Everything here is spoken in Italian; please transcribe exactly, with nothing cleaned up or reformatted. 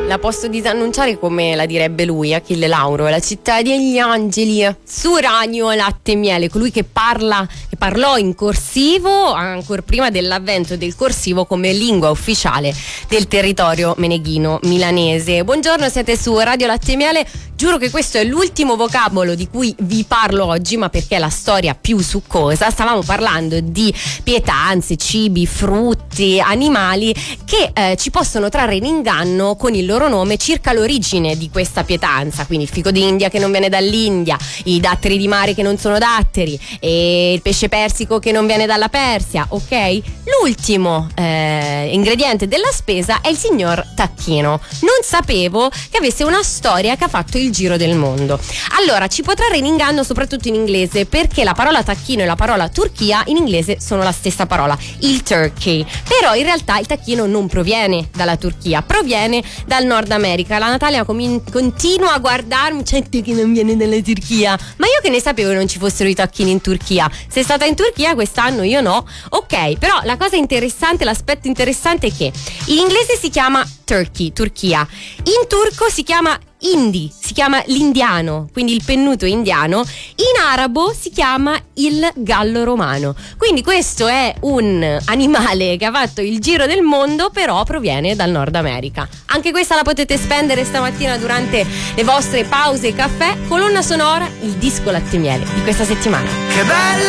La posso disannunciare come la direbbe lui, Achille Lauro, la città degli angeli, su Radio Latte e Miele, colui che parla, che parlò in corsivo ancora prima dell'avvento del corsivo come lingua ufficiale del territorio meneghino milanese. Buongiorno, siete su Radio Latte e Miele. Giuro che questo è l'ultimo vocabolo di cui vi parlo oggi, ma perché è la storia più succosa. Stavamo parlando di pietanze, cibi, frutti, animali che eh, ci possono trarre in inganno con il loro nome circa l'origine di questa pietanza. Quindi il fico d'India che non viene dall'India, i datteri di mare che non sono datteri, e il pesce persico che non viene dalla Persia, ok? L'ultimo eh, ingrediente della spesa è il signor Tacchino. Non sapevo che avesse una storia che ha fatto il giro del mondo. Allora, ci può trarre in inganno soprattutto in inglese, perché la parola tacchino e la parola Turchia in inglese sono la stessa parola, il turkey. Però in realtà il tacchino non proviene dalla Turchia, proviene dal Nord America. La Natalia com- continua a guardarmi, gente che non viene dalla Turchia. Ma io che ne sapevo che non ci fossero i tacchini in Turchia? Sei stata in Turchia quest'anno? Io no. Ok, però la cosa interessante, l'aspetto interessante è che in inglese si chiama Turkey, Turchia. In turco si chiama Hindi, si chiama l'indiano, quindi il pennuto indiano. In arabo si chiama il gallo romano. Quindi questo è un animale che ha fatto il giro del mondo, però proviene dal Nord America. Anche questa la potete spendere stamattina durante le vostre pause caffè. Colonna sonora, il disco Latte e Miele di questa settimana. Che bello!